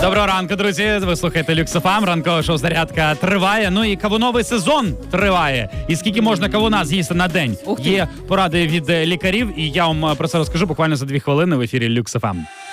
Доброго ранку, друзі. Ви слухаєте Люкс ФМ. Ранкове шоу «Зарядка» триває. Ну і кавуновий сезон триває. І скільки можна кавуна з'їсти на день? Є поради від лікарів, і я вам про це розкажу буквально за 2 хвилини в ефірі Люкс ФМ.